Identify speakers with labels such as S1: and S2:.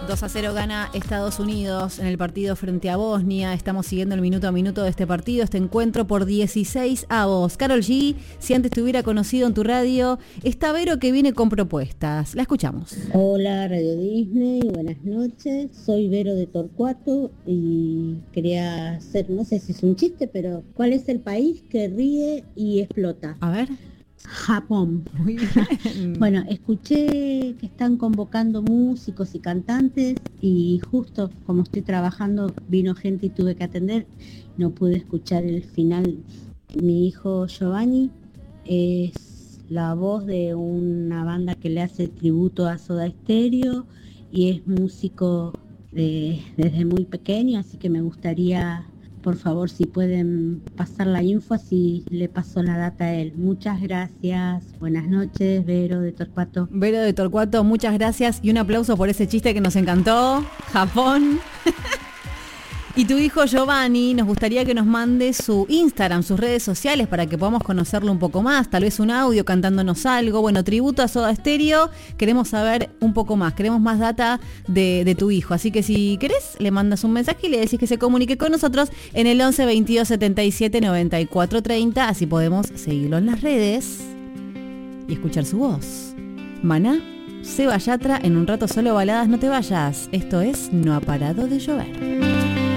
S1: 2-0 gana Estados Unidos en el partido frente a Bosnia. Estamos siguiendo el minuto a minuto de este partido, este encuentro por 16-2. Karol G, si antes te hubiera conocido en tu radio, está Vero que viene con propuestas. La escuchamos.
S2: Hola Radio Disney, buenas noches. Soy Vero de Torcuato y quería hacer, no sé si es un chiste, pero ¿cuál es el país que ríe y explota?
S1: A ver.
S2: Japón.
S1: Muy bien.
S2: Bueno, escuché que están convocando músicos y cantantes y justo como estoy trabajando vino gente y tuve que atender, no pude escuchar el final. Mi hijo Giovanni es la voz de una banda que le hace tributo a Soda Stereo y es músico desde muy pequeño, así que me gustaría, por favor, si pueden pasar la info, así le paso la data a él. Muchas gracias. Buenas noches, Vero de Torcuato.
S1: Vero de Torcuato, muchas gracias y un aplauso por ese chiste que nos encantó. Japón. Y tu hijo Giovanni, nos gustaría que nos mande su Instagram, sus redes sociales, para que podamos conocerlo un poco más, tal vez un audio cantándonos algo. Bueno, tributo a Soda Stereo, queremos saber un poco más, queremos más data de tu hijo. Así que si querés, le mandas un mensaje y le decís que se comunique con nosotros en el 11 22 77 94 30, así podemos seguirlo en las redes y escuchar su voz. Maná, Seba Yatra, en un rato solo baladas, no te vayas. Esto es No ha parado de llover.